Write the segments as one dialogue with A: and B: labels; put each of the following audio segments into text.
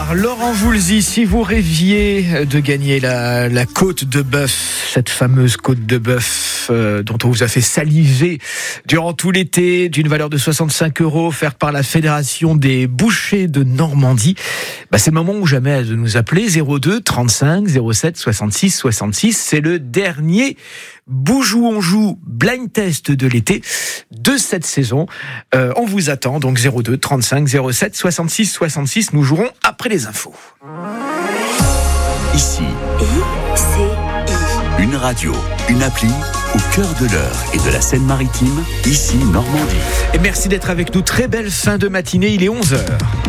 A: Bonsoir, Laurent Voulzy. Si vous rêviez de gagner la côte de bœuf, cette fameuse côte de bœuf dont on vous a fait saliver durant tout l'été, d'une valeur de 65 €, offerte par la Fédération des bouchers de Normandie, c'est le moment ou jamais de nous appeler 02 35 07 66 66. C'est le dernier Boujou on joue blind test de l'été de cette saison. On vous attend, donc 02 35 07 66 66. Nous jouerons après les infos.
B: Ici, une radio, une appli au cœur de l'Eure et de la Seine-Maritime, ici Normandie.
A: Et merci d'être avec nous. Très belle fin de matinée, il est 11h.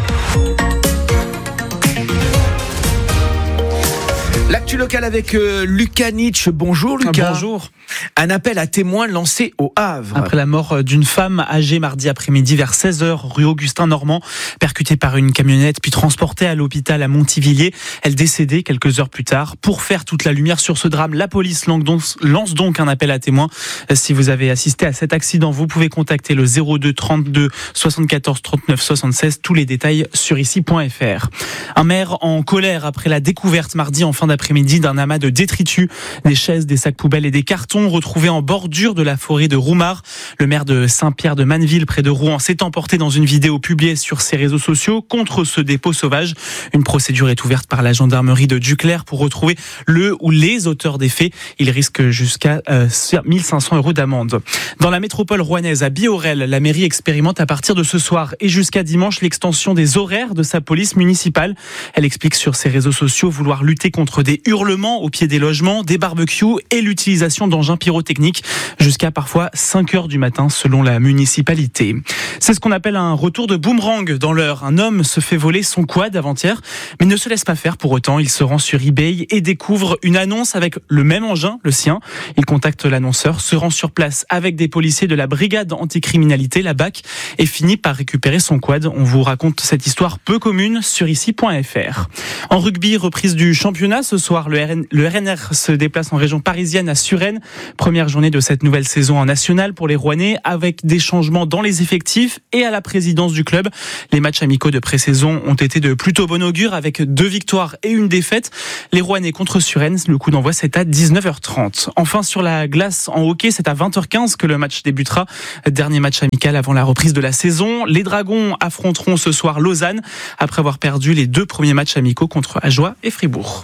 A: L'actu locale avec Lucas Nietzsche. Bonjour Lucas.
C: Bonjour.
A: Un appel à témoins lancé au Havre.
C: Après la mort d'une femme âgée mardi après-midi vers 16h, rue Augustin-Normand, percutée par une camionnette puis transportée à l'hôpital à Montivilliers. Elle décédait quelques heures plus tard. Pour faire toute la lumière sur ce drame, la police lance donc un appel à témoins. Si vous avez assisté à cet accident, vous pouvez contacter le 02 32 74 39 76. Tous les détails sur ici.fr. Un maire en colère après la découverte mardi en fin d'après-midi d'un amas de détritus, des chaises, des sacs poubelles et des cartons retrouvés en bordure de la forêt de Roumard. Le maire de Saint-Pierre-de-Manneville, près de Rouen, s'est emporté dans une vidéo publiée sur ses réseaux sociaux contre ce dépôt sauvage. Une procédure est ouverte par la gendarmerie de Duclerc pour retrouver le ou les auteurs des faits. Il risque jusqu'à 1 500 € d'amende. Dans la métropole rouennaise, à Biorel, la mairie expérimente à partir de ce soir et jusqu'à dimanche l'extension des horaires de sa police municipale. Elle explique sur ses réseaux sociaux vouloir lutter contre des hurlements au pied des logements, des barbecues et l'utilisation d'engins pyrotechniques jusqu'à parfois 5 h du matin selon la municipalité. C'est ce qu'on appelle un retour de boomerang dans l'Eure. Un homme se fait voler son quad avant-hier, mais ne se laisse pas faire pour autant. Il se rend sur eBay et découvre une annonce avec le même engin, le sien. Il contacte l'annonceur, se rend sur place avec des policiers de la brigade anticriminalité, la BAC, et finit par récupérer son quad. On vous raconte cette histoire peu commune sur ici.fr. En rugby, reprise du championnat ce soir. Le RNR se déplace en région parisienne à Suresnes. Première journée de cette nouvelle saison en national pour les Rouennais, avec des changements dans les effectifs et à la présidence du club. Les matchs amicaux de pré-saison ont été de plutôt bon augure avec 2 victoires et une défaite. Les Rouennais contre Suresnes, le coup d'envoi c'est à 19h30. Enfin sur la glace en hockey, c'est à 20h15 que le match débutera. Dernier match amical avant la reprise de la saison. Les Dragons affronteront ce soir Lausanne après avoir perdu les 2 premiers matchs amicaux contre Ajoie et Fribourg.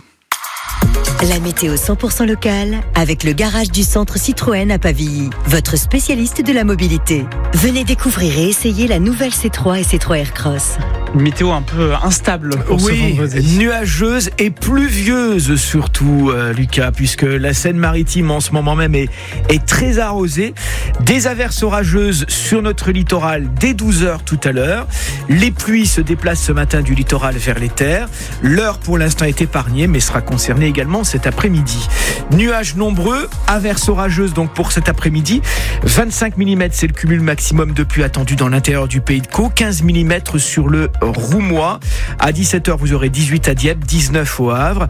D: La météo 100% locale avec le garage du centre Citroën à Pavilly, votre spécialiste de la mobilité. Venez découvrir et essayer la nouvelle C3 et C3 Aircross.
C: Une météo un peu instable pour ce vendredi.
A: Nuageuse et pluvieuse surtout, Lucas, puisque la Seine-Maritime en ce moment même est très arrosée. Des averses orageuses sur notre littoral dès 12h tout à l'heure. Les pluies se déplacent ce matin du littoral vers les terres. L'Eure pour l'instant est épargnée, mais sera concernée également cet après-midi. Nuages nombreux, averses orageuses donc pour cet après-midi. 25 mm, c'est le cumul maximum de pluie attendu dans l'intérieur du Pays de Caux. 15 mm sur le Roumois. À 17h, vous aurez 18 à Dieppe, 19 au Havre,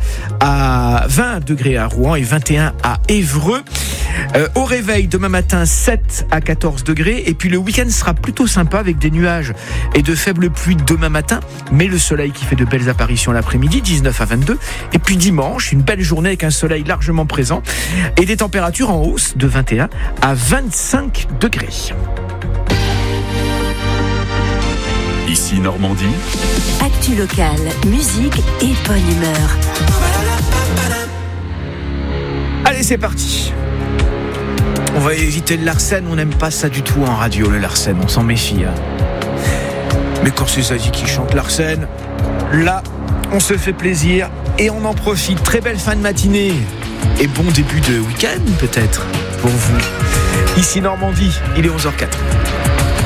A: à 20 degrés à Rouen et 21 à Évreux. Au réveil, demain matin, 7 à 14 degrés. Et puis le week-end sera plutôt sympa avec des nuages et de faibles pluies demain matin. Mais le soleil qui fait de belles apparitions l'après-midi, 19 à 22. Et puis dimanche, une belle journée avec un soleil largement présent et des températures en hausse de 21 à 25 degrés.
B: Ici Normandie.
D: Actu locale, musique et bonne humeur.
A: Allez, c'est parti. On va éviter le Larsen, on n'aime pas ça du tout en radio, le Larsen, on s'en méfie. Mais quand c'est Zazie qui chante Larsen, là, on se fait plaisir et on en profite. Très belle fin de matinée et bon début de week-end peut-être pour vous. Ici Normandie, il est 11h04.